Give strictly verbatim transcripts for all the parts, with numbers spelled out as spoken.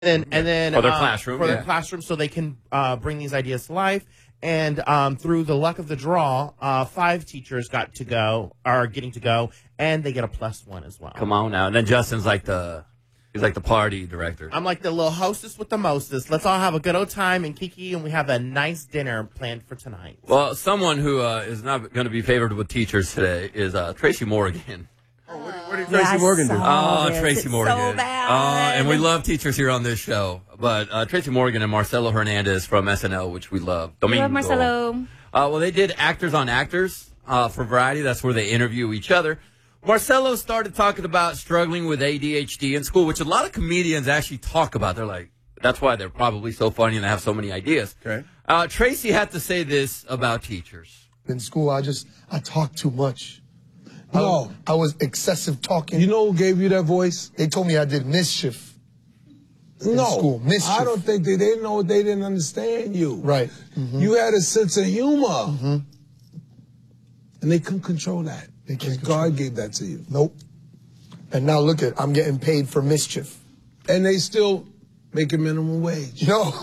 And, and then for their uh, classroom, for yeah. their classroom, so they can uh, bring these ideas to life. And um, through the luck of the draw, uh, five teachers got to go, are getting to go, and they get a plus one as well. Come on now. And then Justin's like the he's like the party director. I'm like the little hostess with the mostest. Let's all have a good old time in Kiki, and we have a nice dinner planned for tonight. Well, someone who uh, is not going to be favored with teachers today is uh, Tracy Morgan. Oh, what, did, what did Tracy yeah, Morgan do? Oh, this. Tracy it's Morgan. So bad. Uh, and we love teachers here on this show. But uh, Tracy Morgan and Marcelo Hernandez from S N L, which we love. We Domingo. love Marcelo. Uh, well, they did Actors on Actors uh, for Variety. That's where they interview each other. Marcelo started talking about struggling with A D H D in school, which a lot of comedians actually talk about. They're like, that's why they're probably so funny and they have so many ideas. Okay. Uh, Tracy had to say this about teachers. In school, I just, I talk too much. No. I, I was excessive talking. You know who gave you that voice? They told me I did mischief in No. school. Mischief. I don't think they, they didn't know they didn't understand you. Right. Mm-hmm. You had a sense of humor. Mm-hmm. And they couldn't control that. They can't God control gave that to you. Nope. And now look at, I'm getting paid for mischief. And they still making minimum wage. No.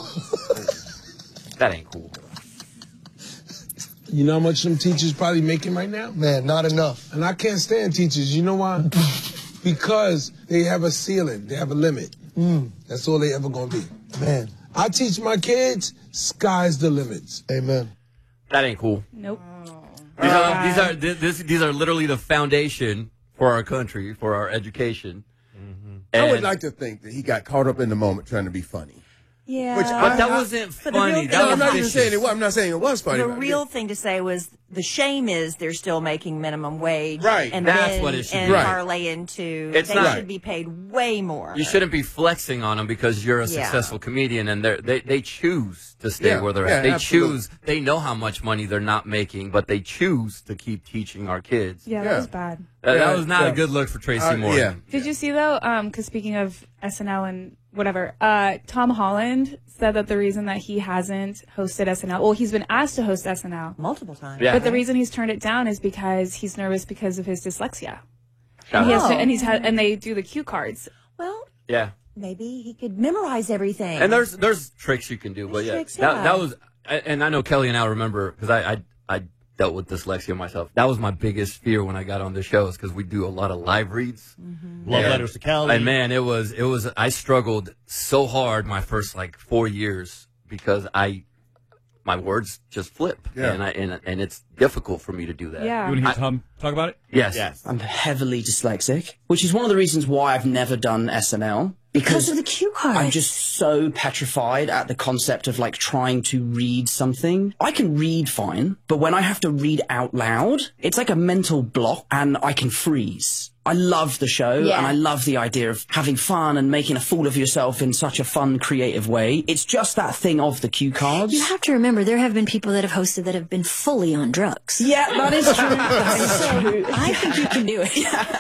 That ain't cool. You know how much some teachers probably making right now? Man, not enough. And I can't stand teachers. You know why? Because they have a ceiling. They have a limit. Mm. That's all they ever going to be. Man. I teach my kids, sky's the limits. Amen. That ain't cool. Nope. These are, these are this, these are literally the foundation for our country, for our education. Mm-hmm. I would like to think that he got caught up in the moment trying to be funny. Yeah. Which But I, that I, wasn't But the real funny. thing- That No, was I'm not even vicious. saying it was. I'm not saying it was funny. The but- real thing to say was the shame is they're still making minimum wage. Right. And That's then, what it should and be. Right. parlay into It's they not- should be paid way more. You shouldn't be flexing on them because you're a Yeah. successful comedian, and they're, they they choose to stay Yeah, where they're yeah, at. They absolutely. choose. They know how much money they're not making, but they choose to keep teaching our kids. Yeah, Yeah. that was bad. That, that Yeah, was not yeah. a good look for Tracy Uh, Morgan. yeah. Did you see though? Um, because speaking of S N L and whatever, uh, Tom Holland said that the reason that he hasn't hosted S N L, well, he's been asked to host S N L, multiple times. Yeah. but the reason he's turned it down is because he's nervous because of his dyslexia. Shout And, he has out. to, and he's had, and they do the cue cards. Well, Yeah. maybe he could memorize everything. And there's there's tricks you can do, but There's yeah, tricks, that yeah. that was. And I know Kelly and I remember because I, I I dealt with dyslexia myself. That was my biggest fear when I got on the shows because we do a lot of live reads. Mm-hmm. Love And- letters to Kelly. And man, it was it was I struggled so hard my first like four years because I my words just flip Yeah. and I and and it's difficult for me to do that. Yeah. You want to hear Tom talk about it? Yes. Yes. I'm heavily dyslexic, which is one of the reasons why I've never done S N L. because Because of the cue cards. I'm just so petrified at the concept of like trying to read something. I can read fine, but when I have to read out loud, it's like a mental block and I can freeze. I love the show Yeah. and I love the idea of having fun and making a fool of yourself in such a fun, creative way. It's just that thing of the cue cards. You have to remember, there have been people that have hosted that have been fully on drugs. Yeah, that is true. That is true. I think you can do it.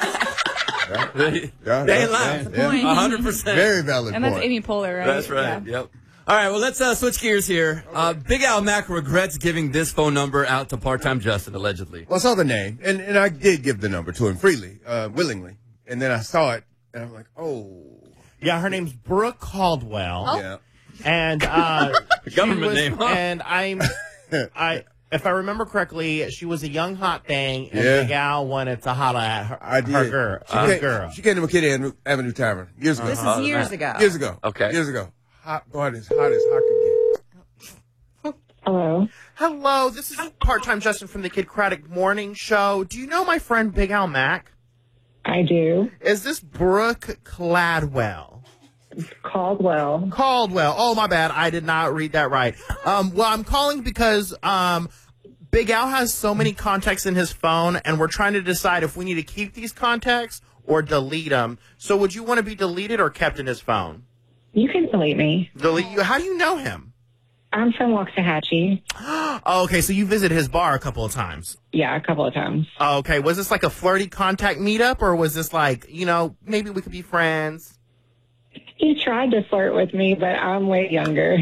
they Yeah, they yeah, laugh. yeah, yeah. A hundred percent. Very valid And that's point. Amy Poehler, right? That's right. Yeah. Yep. All right. Well, let's uh, switch gears here. Uh, Big Al Mack regrets giving this phone number out to part-time Justin, allegedly. Well, I saw the name, and, and I did give the number to him freely, uh, willingly. And then I saw it, and I'm like, oh. Yeah, her name's Brooke Caldwell. Yeah. And uh, she Government was- name, huh? And I'm, I, if I remember correctly, she was a young hot thing, and Yeah. Big Al wanted to holler at her, I did. her girl. She, Uh, came, girl. she came to McKinney Avenue, Avenue Tavern years ago. This Uh-huh. is years ago. Years ago. Okay. Years ago. Hot, God, as hot as hot could get. Hello. Hello, this is part-time Justin from the Kid Craddock Morning Show. Do you know my friend Big Al Mack? I do. Is this Brooke Cladwell? Caldwell. Caldwell. Oh, my bad. I did not read that right. Um, well, I'm calling because um, Big Al has so many contacts in his phone, and we're trying to decide if we need to keep these contacts or delete them. So would you want to be deleted or kept in his phone? You can delete me. Delete you? How do you know him? I'm from Waxahachie. Oh, okay, so you visited his bar a couple of times. Yeah, a couple of times. Oh, okay, was this like a flirty contact meetup, or was this like, you know, maybe we could be friends? He tried to flirt with me, but I'm way younger.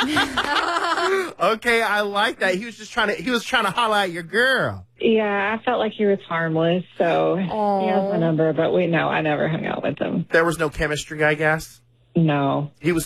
Okay, I like that. He was just trying to, he was trying to holler at your girl. Yeah, I felt like he was harmless, so he has my number, but we no, I never hung out with him. There was no chemistry, I guess. No. He was